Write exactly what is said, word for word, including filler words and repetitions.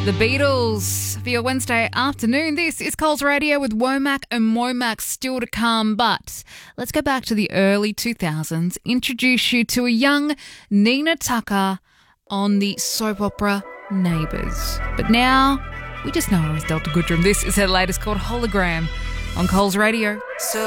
The Beatles for your Wednesday afternoon. This is Coles Radio with Womack and Momack still to come. But let's go back to the early two thousands, introduce you to a young Nina Tucker on the soap opera Neighbours. But now we just know her as Delta Goodrem. This is her latest called Hologram on Coles Radio. So